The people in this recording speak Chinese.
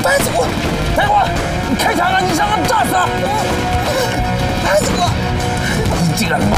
白子国， 白果，你开枪啊！你想把他炸死啊！ 白子国， 你竟然冒